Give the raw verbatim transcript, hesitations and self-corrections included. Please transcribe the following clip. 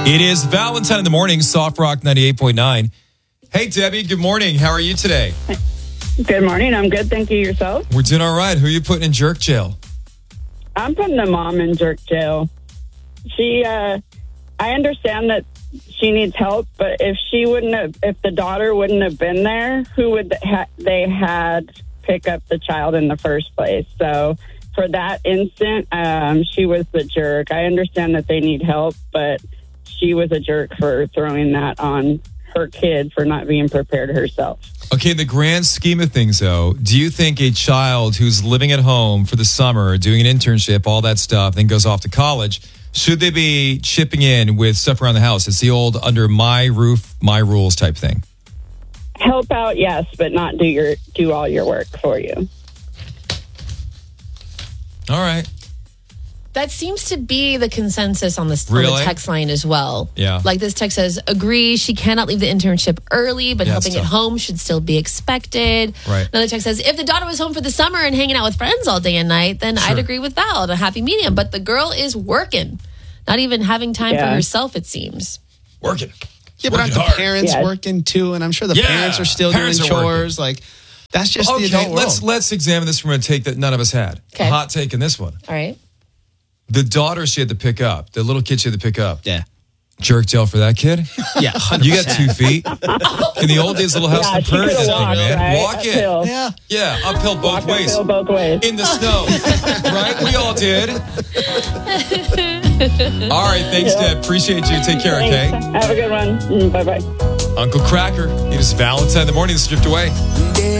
It is Valentine in the morning, Soft Rock ninety-eight point nine. Hey, Debbie, good morning. How are you today? Good morning. I'm good. Thank you. Yourself? We're doing all right. Who are you putting in jerk jail? I'm putting the mom in jerk jail. She, uh, I understand that she needs help, but if she wouldn't have, if the daughter wouldn't have been there, who would ha- they had pick up the child in the first place? So for that instant, um, she was the jerk. I understand that they need help, but she was a jerk for throwing that on her kid for not being prepared herself. Okay, in the grand scheme of things, though, do you think a child who's living at home for the summer, doing an internship, all that stuff, then goes off to college, should they be chipping in with stuff around the house? It's the old under my roof, my rules type thing. Help out, yes, but not do your do all your work for you. All right. That seems to be the consensus on, this, Really? on the text line as well. Yeah. Like this text says, agree, she cannot leave the internship early, but Yeah, helping it's at tough. home should still be expected. Right. Another text says, if the daughter was home for the summer and hanging out with friends all day and night, then Sure. I'd agree with Val, a happy medium. But the girl is working, not even having time Yeah. for herself, it seems. Working. Yeah, but aren't Working the hard. parents Yeah. working too? And I'm sure the Yeah, parents are still parents doing are chores. Like, that's just the Okay, adult world. let's let's examine this from a take that none of us had. Okay. Hot take in this one. All right. The daughter she had to pick up, the little kid she had to pick up. yeah. Jerk jail for that kid? Yeah, one hundred You got percent. two feet. In the old days, little house Yeah, on she prairie, could've that thing, walked, man. right? Walk it. Uphill. Yeah. Yeah, uphill both Walk ways. uphill both ways. In the snow. Right? We all did. All right, thanks, Yeah. Deb. Appreciate you. Take care, okay? Thanks. Have a good one. Bye bye. Uncle Cracker. It is Valentine in the morning. Let's drift away.